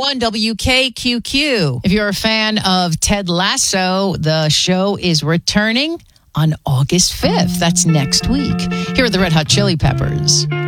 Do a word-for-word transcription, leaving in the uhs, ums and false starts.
one W K Q Q. If you're a fan of Ted Lasso, the show is returning on August fifth. That's next week. Here are the Red Hot Chili Peppers.